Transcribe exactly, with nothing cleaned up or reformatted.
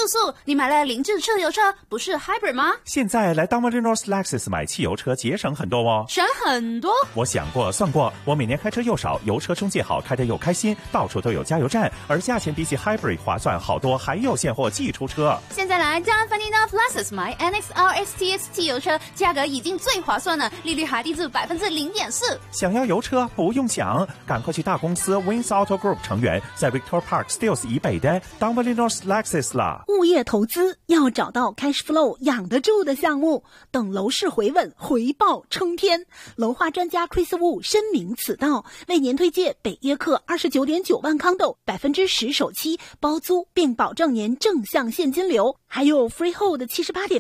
速速，你买了零制车油车，不是 hybrid 吗？ 现在来 Dominion Lexus 买汽油车节省很多哦。 省很多？ 我想过算过，我每年开车又少，油车中介好，开得又开心，到处都有加油站，而价钱比起 hybrid 划算好多，还有现货寄出车。 现在来 Dominion Lexus 买 N X R X T X 汽油车，价格已经最划算了，利率还低至百分之零点四。 想要油车不用想，赶快去大公司 Wins Auto Group 成员，在 Victor Park Stills 以北的 Dominion Lexus 啦。 物业投资要找到 cash flow 养得住的项目，等楼市回稳，回报冲天。楼花专家 Chris Wu 深明此道，为您推荐北约克二十九点九万康斗，百分之十首期包租，并保证您正向现金流，还有 freehold 七十八点